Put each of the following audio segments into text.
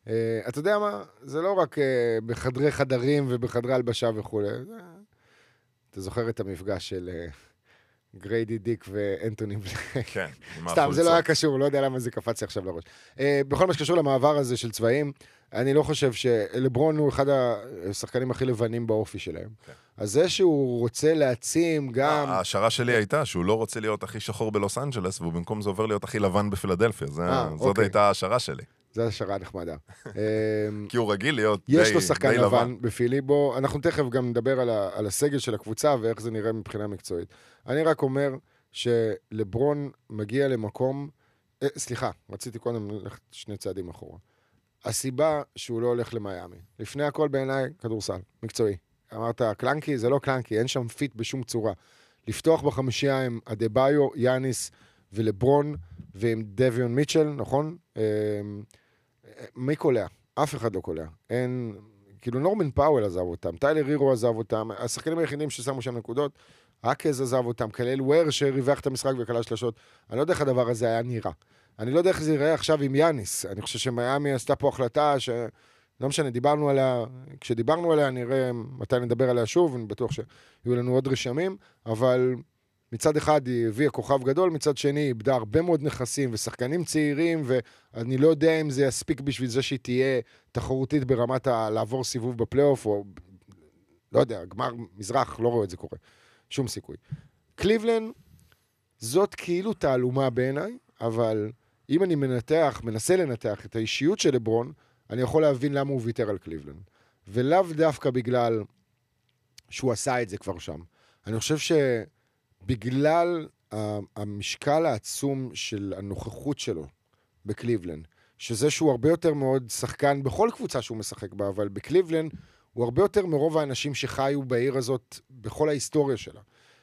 אתה יודע מה? זה לא רק בחדרי חדרים ובחדרי הלבשה וכו'. אתה זוכר את המפגש של גריידי דיק ואנטוני בלק? כן. סתם, זה לא היה קשור, לא יודע למה זה קפץ לי עכשיו לראש. בכל מה שקשור למעבר הזה של צבעים, אני לא חושב שלברון הוא אחד השחקנים הכי לבנים באופי שלהם. אז זה שהוא רוצה להעצים גם... ההשערה שלי הייתה שהוא לא רוצה להיות הכי שחור בלוס אנג'לס, והוא במקום זה עובר להיות הכי לבן בפילדלפיה. זאת הייתה ההשערה שלי. זו השערה נחמדה. כי הוא רגיל להיות די לבן. יש לו שחקן לבן בפילי, בו אנחנו תכף גם נדבר על הסגל של הקבוצה ואיך זה נראה מבחינה מקצועית. אני רק אומר שלברון מגיע למקום... סליחה, רציתי קודם ללכת שני צעדים אחורה. הסיבה שהוא לא הולך למיימי. לפני הכל בעיניי כדורסל, מקצועי. אמרת, קלנקי, זה לא קלנקי, אין שם פיט בשום צורה. לפתוח בחמישייה עם אדבאיו, יאניס ולברון, ועם דוויון מיטשל, נכון? מי קולע? אף אחד לא קולע. אין... כאילו נורמן פאוול עזב אותם, טיילר הירו עזב אותם, השחקנים היחידים ששמו שם נקודות, אקז עזב אותם, כלל וויר שריווח את המשחק וקלה שלשות. אני לא יודע איך הדבר הזה היה נראה. אני לא יודע איך זה יראה עכשיו עם יאניס. אני חושב שמיימי עשתה פה החלטה לא משנה, דיברנו עליה, כשדיברנו עליה נראה מתי נדבר עליה שוב, אני בטוח שיהיו לנו עוד רשמים, אבל מצד אחד היא הביאה כוכב גדול, מצד שני היא איבדה הרבה מאוד נכסים ושחקנים צעירים, ואני לא יודע אם זה יספיק בשביל זה שהיא תהיה תחרותית ברמת לעבור סיבוב בפלייאוף, או לא יודע, גמר מזרח, לא רואה את זה קורה. שום סיכוי. קליבלנד, זאת כאילו תעלומה בעיניי, אבל אם אני מנסה לנתח את האישיות של לברון, אני יכול להבין למה הוא ויתר על קליבלנד. ולאו דווקא בגלל שהוא עשה את זה כבר שם. אני חושב שבגלל המשקל העצום של הנוכחות שלו בקליבלנד, שזה שהוא הרבה יותר מאוד שחקן בכל קבוצה שהוא משחק בה, אבל בקליבלנד הוא הרבה יותר מרוב האנשים שחיו בעיר הזאת בכל ההיסטוריה שלה.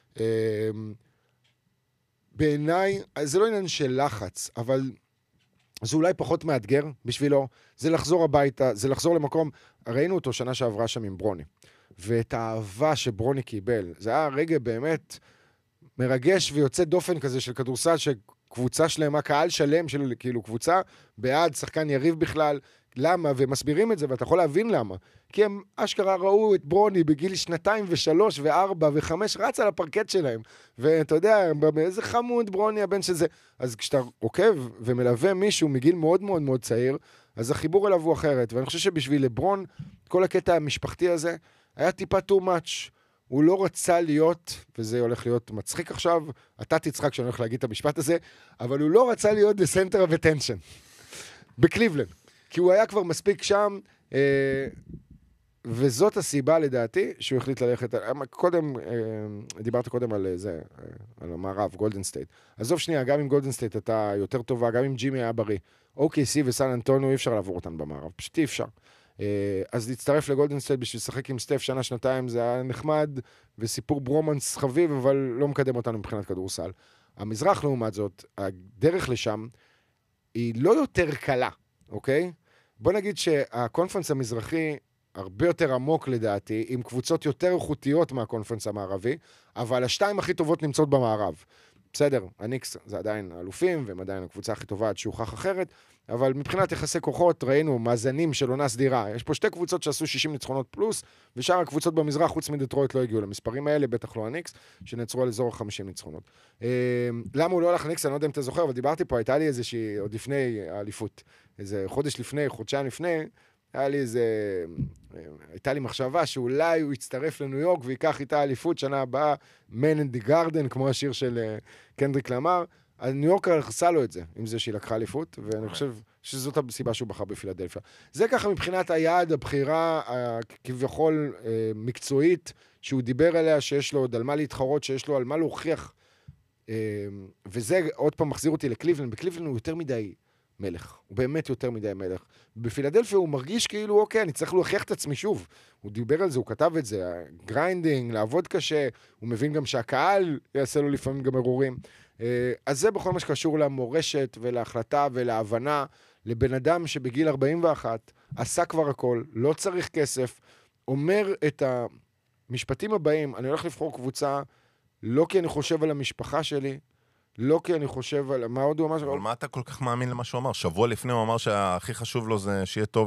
בעיניי, זה לא עניין של לחץ, אבל זה אולי פחות מאתגר בשבילו, זה לחזור הביתה, זה לחזור למקום, ראינו אותו שנה שעברה שם עם ברוני, ואת האהבה שברוני קיבל, זה היה רגע באמת מרגש ויוצא דופן כזה של כדורסל, שקבוצה שלמה, קהל שלם של כאילו קבוצה, בעד שחקן יריב בכלל, למה? ומסבירים את זה, ואתה יכול להבין למה. כי הם אשכרה ראו את ברוני בגיל 2 ו3 ו4 ו5, רץ על הפרקט שלהם. ואתה יודע, איזה חמוד ברוני הבן של זה. אז כשאתה עוקב ומלווה מישהו מגיל מאוד מאוד מאוד צעיר, אז החיבור אליו הוא אחרת. ואני חושב שבשביל לברון, כל הקטע המשפחתי הזה, היה טיפה too much. הוא לא רצה להיות, וזה הולך להיות מצחיק עכשיו, אתה תצחק שאני הולך להגיד את המשפט הזה, אבל הוא לא רצה להיות the center of attention. בקליבלנד. כי הוא היה כבר מספיק שם, וזאת הסיבה לדעתי שהוא החליט ללכת, קודם, דיברת קודם על זה, על המערב, גולדן סטייט. עזוב שנייה, גם עם גולדן סטייט אתה יותר טובה, גם עם ג'ימי היה בריא. OKC וסן אנטוניו אי אפשר לעבור אותן במערב, פשוט אי אפשר. אז להצטרף לגולדן סטייט בשביל לשחק עם סטף שנה, שנתיים, זה היה נחמד, וסיפור ברומנס חביב, אבל לא מקדם אותנו מבחינת כדורסל. המזרח לעומת זאת, הדרך לשם, היא לא יותר קלה, אוקיי? בוא נגיד שהקונפרנס המזרחי הרבה יותר עמוק לדעתי, עם קבוצות יותר איכותיות מהקונפרנס המערבי, אבל השתיים הכי טובות נמצאות במערב. בסדר, הניקס זה עדיין אלופים, והם עדיין הקבוצה הכי טובה עד שהוכח אחרת, אבל מבחינת יחסי כוחות ראינו מאזנים של עונה סדירה. יש פה שתי קבוצות שעשו 60 ניצחונות פלוס, ושאר הקבוצות במזרח, חוץ מדטרויט, לא הגיעו למספרים האלה, בטח לא הניקס, שנעצרו על אזור 50 ניצחונות. למה הוא לא הלך לניקס? אני לא יודע אם אתה זוכר, אבל דיברתי פה, הייתה לי איזושהי, עוד לפני האליפות, איזה חודש לפני, חודשיים לפני, הייתה לי מחשבה שאולי הוא יצטרף לניו יורק ויקח איתה אליפות שנה הבאה, Man in the Garden, כמו השיר של קנדריק למר. ניו יורק עשה לו את זה, עם זה שהיא לקחה אליפות, ואני חושב שזאת הסיבה שהוא בחר בפילדלפיה. זה ככה מבחינת היעד, הבחירה כביכול מקצועית, שהוא דיבר עליה, שיש לו עוד על מה להתחרות, שיש לו על מה להוכיח, וזה עוד פעם מחזיר אותי לקליבלנד. בקליבלנד הוא יותר מדי מלך, הוא באמת יותר מדי מלך. בפילדלפיה הוא מרגיש כאילו, אוקיי, אני צריך להוכיח את עצמי שוב. הוא דיבר על זה, הוא כתב את זה, גריינדינג, לעבוד קשה, הוא מבין גם שהקהל יעשה לו לפעמים גם אירורים. אז זה בכל מה שקשור למורשת ולהחלטה ולהבנה, לבן אדם שבגיל 41 עשה כבר הכל, לא צריך כסף, אומר את המשפטים הבאים, אני הולך לבחור קבוצה, לא כי אני חושב על המשפחה שלי, לא כי אני חושב על מה עוד הוא אמר. אבל מה אתה כל כך מאמין למה שהוא אמר? שבוע לפני הוא אמר שהכי חשוב לו זה שיהיה טוב